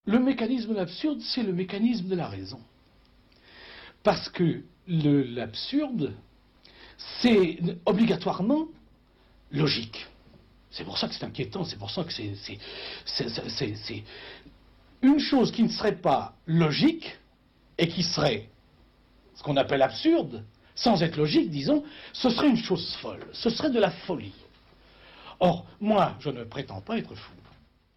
Le mécanisme de l'absurde, c'est le mécanisme de la raison. Parce que l'absurde, c'est obligatoirement logique. C'est pour ça que c'est inquiétant, c'est pour ça que c'est une chose qui ne serait pas logique et qui serait ce qu'on appelle absurde, sans être logique, disons, ce serait une chose folle, ce serait de la folie. Or, moi, je ne prétends pas être fou.